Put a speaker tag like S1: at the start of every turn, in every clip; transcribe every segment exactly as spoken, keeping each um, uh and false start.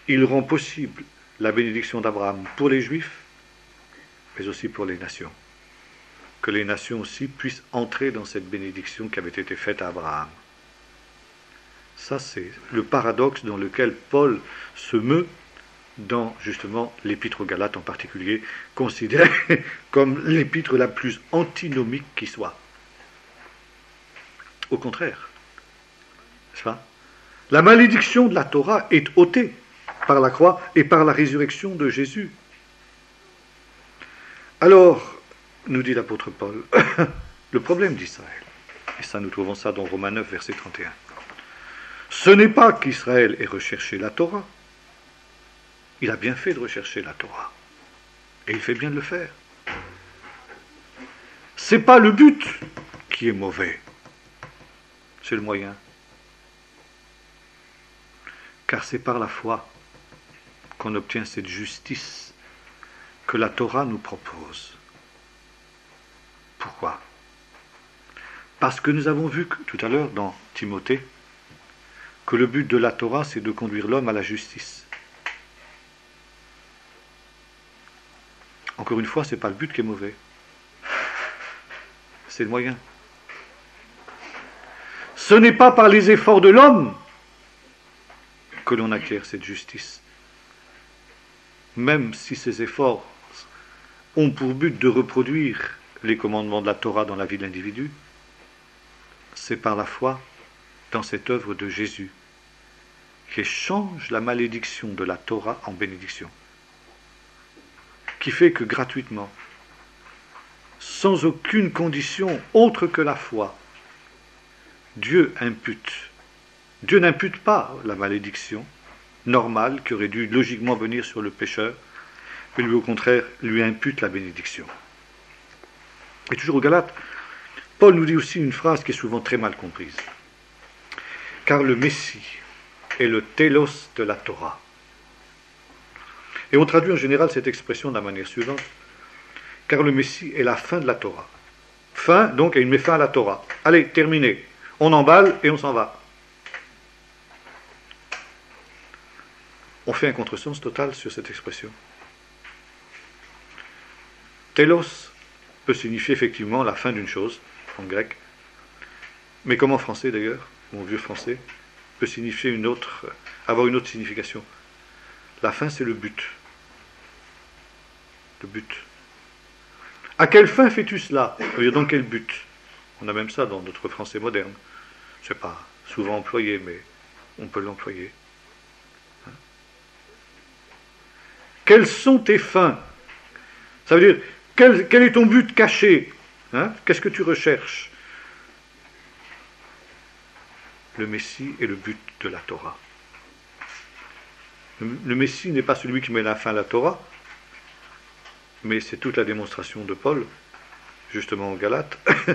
S1: il rend possible la bénédiction d'Abraham pour les Juifs, mais aussi pour les nations. Que les nations aussi puissent entrer dans cette bénédiction qui avait été faite à Abraham. Ça, c'est le paradoxe dans lequel Paul se meut dans, justement, l'épître aux Galates en particulier, considérée comme l'épître la plus antinomique qui soit. Au contraire, n'est-ce pas ? La malédiction de la Torah est ôtée par la croix et par la résurrection de Jésus. Alors, nous dit l'apôtre Paul, le problème d'Israël, et ça nous trouvons ça dans Romains neuf, verset trente et un, ce n'est pas qu'Israël ait recherché la Torah, il a bien fait de rechercher la Torah, et il fait bien de le faire. C'est pas le but qui est mauvais, c'est le moyen. Car c'est par la foi qu'on obtient cette justice que la Torah nous propose. Pourquoi ? Parce que nous avons vu que, tout à l'heure dans Timothée, que le but de la Torah, c'est de conduire l'homme à la justice. Encore une fois, ce n'est pas le but qui est mauvais. C'est le moyen. Ce n'est pas par les efforts de l'homme que l'on acquiert cette justice. Même si ces efforts ont pour but de reproduire les commandements de la Torah dans la vie de l'individu, c'est par la foi dans cette œuvre de Jésus qui change la malédiction de la Torah en bénédiction, qui fait que gratuitement, sans aucune condition autre que la foi, Dieu impute. Dieu n'impute pas la malédiction normale qui aurait dû logiquement venir sur le pécheur, mais lui au contraire lui impute la bénédiction. Et toujours aux Galates, Paul nous dit aussi une phrase qui est souvent très mal comprise. Car le Messie est le télos de la Torah. Et on traduit en général cette expression de la manière suivante. Car le Messie est la fin de la Torah. Fin, donc, et il met fin à la Torah. Allez, terminé. On emballe et on s'en va. On fait un contresens total sur cette expression. Télos peut signifier effectivement la fin d'une chose, en grec, mais comme en français d'ailleurs, mon vieux français, peut signifier une autre, avoir une autre signification. La fin, c'est le but. Le but. À quelle fin fais-tu cela ? Dans quel but ? On a même ça dans notre français moderne. Ce n'est pas souvent employé, mais on peut l'employer. Hein ? Quelles sont tes fins ? Ça veut dire, quel, quel est ton but caché ? Hein ? Qu'est-ce que tu recherches ? Le Messie est le but de la Torah. Le, le Messie n'est pas celui qui met la fin à la Torah, mais c'est toute la démonstration de Paul, justement en Galates.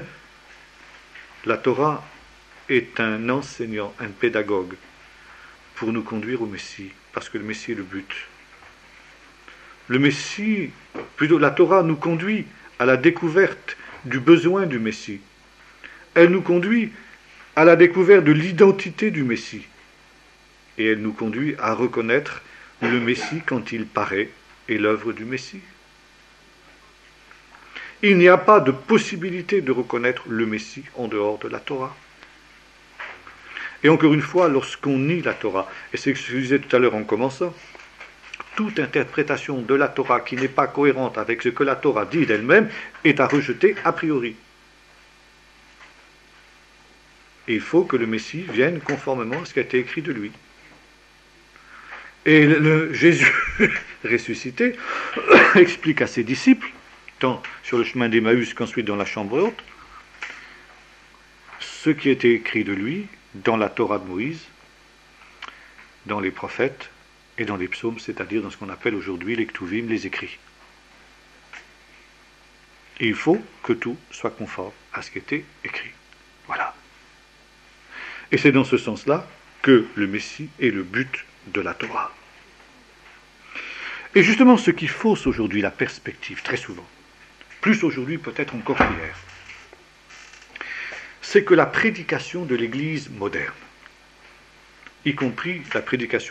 S1: La Torah est un enseignant, un pédagogue, pour nous conduire au Messie, parce que le Messie est le but. Le Messie, plutôt la Torah nous conduit à la découverte du besoin du Messie. Elle nous conduit à la découverte de l'identité du Messie. Et elle nous conduit à reconnaître le Messie quand il paraît et l'œuvre du Messie. Il n'y a pas de possibilité de reconnaître le Messie en dehors de la Torah. Et encore une fois, lorsqu'on nie la Torah, et c'est ce que je disais tout à l'heure en commençant, toute interprétation de la Torah qui n'est pas cohérente avec ce que la Torah dit d'elle-même est à rejeter a priori. Et il faut que le Messie vienne conformément à ce qui a été écrit de lui. Et le Jésus ressuscité explique à ses disciples, tant sur le chemin d'Emmaüs qu'ensuite dans la chambre haute, ce qui a été écrit de lui dans la Torah de Moïse, dans les prophètes et dans les psaumes, c'est-à-dire dans ce qu'on appelle aujourd'hui les Ktuvim, les écrits. Et il faut que tout soit conforme à ce qui était écrit. Voilà. Et c'est dans ce sens-là que le Messie est le but de la Torah. Et justement, ce qui fausse aujourd'hui la perspective, très souvent, plus aujourd'hui peut-être encore qu'hier, c'est que la prédication de l'Église moderne, y compris la prédication